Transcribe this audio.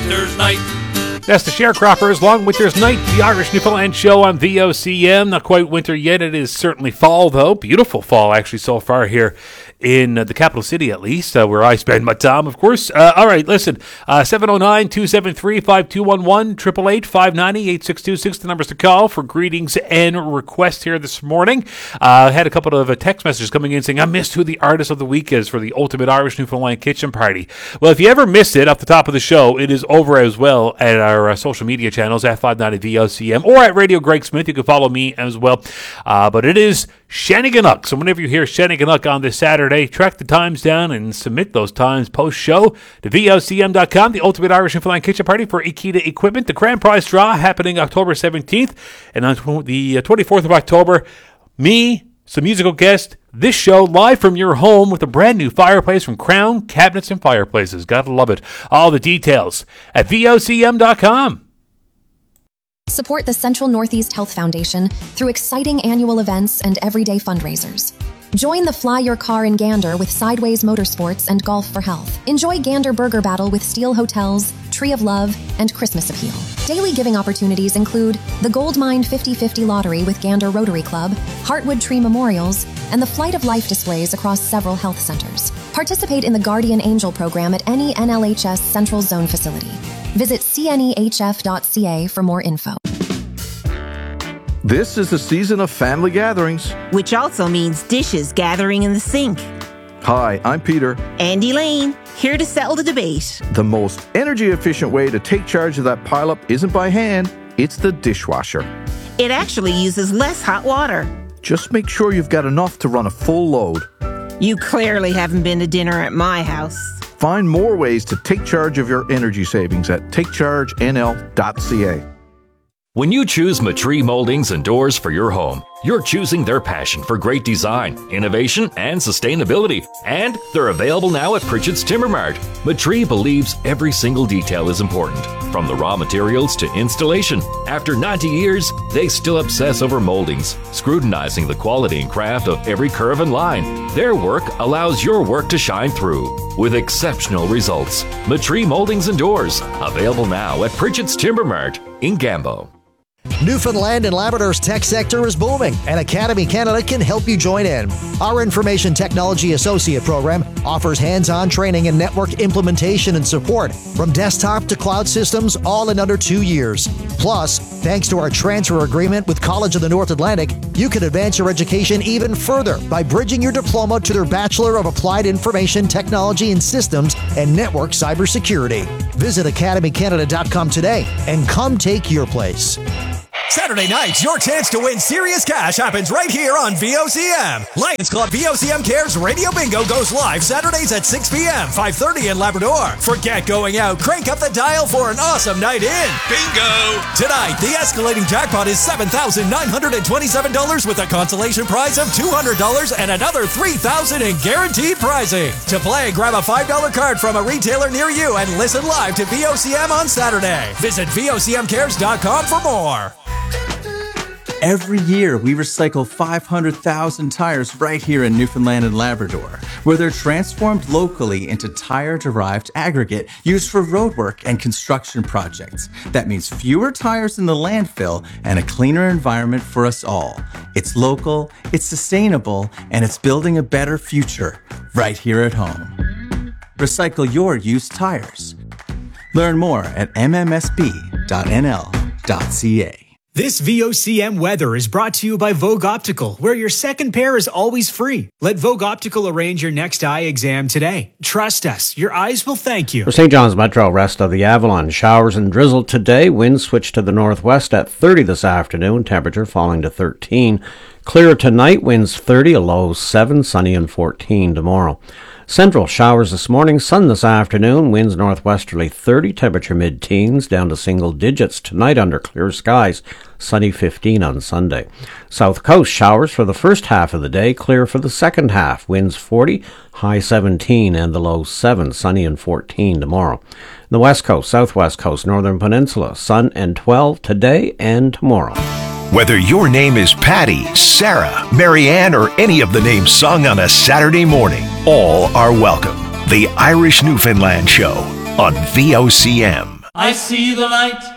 Winter's Night. That's the Sharecroppers, Long Winter's Night, the Irish Newfoundland show on VOCM. Not quite winter yet. It is certainly fall, though. Beautiful fall, actually, so far here in the capital city, at least, where I spend my time, of course. All right, listen, 709-273-5211, 888-590-8626, the numbers to call for greetings and requests here this morning. I had a couple of text messages coming in saying, I missed who the artist of the week is for the Ultimate Irish Newfoundland Kitchen Party. Well, if you ever missed it off the top of the show, it is over as well at our social media channels at 590VOCM or at Radio Greg Smith. You can follow me as well. But it is Shanniganuck. So whenever you hear Shanniganuck on this Saturday, track the times down and submit those times post-show to VOCM.com. The Ultimate Irish Newfoundland Kitchen Party for Ikeda Equipment. The grand prize draw happening October 17th. And on the 24th of October, me, some musical guests, this show live from your home with a brand new fireplace from Crown Cabinets and Fireplaces. Gotta love it. All the details at VOCM.com. Support the Central Northeast Health Foundation through exciting annual events and everyday fundraisers. Join the Fly Your Car in Gander with Sideways Motorsports and Golf for Health. Enjoy Gander Burger Battle with Steel Hotels, Tree of Love, and Christmas Appeal. Daily giving opportunities include the Gold Mine 50/50 Lottery with Gander Rotary Club, Heartwood Tree Memorials, and the Flight of Life displays across several health centers. Participate in the Guardian Angel program at any NLHS Central Zone facility. Visit cnehf.ca for more info. This is the season of family gatherings, which also means dishes gathering in the sink. Hi, I'm Peter. And Elaine, here to settle the debate. The most energy-efficient way to take charge of that pileup isn't by hand, it's the dishwasher. It actually uses less hot water. Just make sure you've got enough to run a full load. You clearly haven't been to dinner at my house. Find more ways to take charge of your energy savings at takechargenl.ca. When you choose Matree Moldings and Doors for your home, you're choosing their passion for great design, innovation, and sustainability. And they're available now at Pritchett's Timber Mart. Matree believes every single detail is important, from the raw materials to installation. After 90 years, they still obsess over moldings, scrutinizing the quality and craft of every curve and line. Their work allows your work to shine through with exceptional results. Matree Moldings and Doors, available now at Pritchett's Timber Mart in Gambo. Newfoundland and Labrador's tech sector is booming, and Academy Canada can help you join in. Our Information Technology Associate program offers hands-on training in network implementation and support, from desktop to cloud systems, all in under 2 years. Plus, thanks to our transfer agreement with College of the North Atlantic, you can advance your education even further by bridging your diploma to their Bachelor of Applied Information Technology and Systems and Network Cybersecurity. Visit academycanada.com today and come take your place. Saturday nights, your chance to win serious cash happens right here on VOCM. Lions Club VOCM Cares Radio Bingo goes live Saturdays at 6 p.m., 5:30 in Labrador. Forget going out. Crank up the dial for an awesome night in. Bingo! Tonight, the escalating jackpot is $7,927 with a consolation prize of $200 and another $3,000 in guaranteed prizing. To play, grab a $5 card from a retailer near you and listen live to VOCM on Saturday. Visit VOCMcares.com for more. Every year, we recycle 500,000 tires right here in Newfoundland and Labrador, where they're transformed locally into tire-derived aggregate used for roadwork and construction projects. That means fewer tires in the landfill and a cleaner environment for us all. It's local, it's sustainable, and it's building a better future right here at home. Recycle your used tires. Learn more at mmsb.nl.ca. This VOCM weather is brought to you by Vogue Optical, where your second pair is always free. Let Vogue Optical arrange your next eye exam today. Trust us, your eyes will thank you. For St. John's Metro, rest of the Avalon. Showers and drizzle today. Winds switch to the northwest at 30 this afternoon. Temperature falling to 13. Clear tonight. Winds 30, a low 7. Sunny and 14 tomorrow. Central, showers this morning, sun this afternoon, winds northwesterly 30, temperature mid-teens, down to single digits tonight under clear skies, sunny 15 on Sunday. South Coast, showers for the first half of the day, clear for the second half, winds 40, high 17 and the low 7, sunny and 14 tomorrow. The West Coast, Southwest Coast, Northern Peninsula, sun and 12 today and tomorrow. Whether your name is Patty, Sarah, Marianne, or any of the names sung on a Saturday morning, all are welcome. The Irish Newfoundland Show on VOCM. I see the light